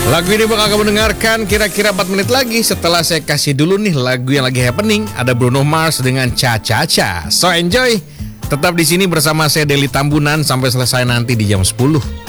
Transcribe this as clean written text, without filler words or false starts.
Lagu ini bakal kamu dengarkan kira-kira 4 menit lagi setelah saya kasih dulu nih lagu yang lagi happening. Ada Bruno Mars dengan Cha Cha Cha. So enjoy. Tetap di sini bersama saya Deli Tambunan sampai selesai nanti di jam 10.